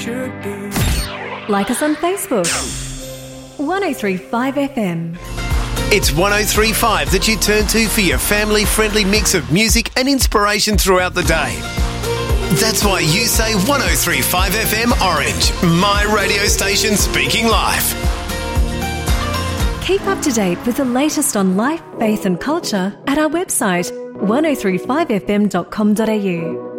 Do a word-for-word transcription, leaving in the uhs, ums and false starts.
should be. Like us on Facebook. one oh three point five F M. It's one oh three point five that you turn to for your family-friendly mix of music and inspiration throughout the day. That's why you say one oh three point five F M Orange, my radio station speaking life. Keep up to date with the latest on life, faith and culture at our website one oh three five f m dot com dot a u.